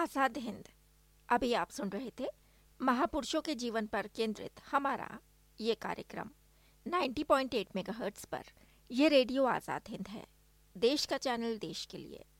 आज़ाद हिंद। अभी आप सुन रहे थे महापुरुषों के जीवन पर केंद्रित हमारा ये कार्यक्रम 90.8 मेगाहर्ट्ज़ पर। यह रेडियो आज़ाद हिंद है, देश का चैनल देश के लिए।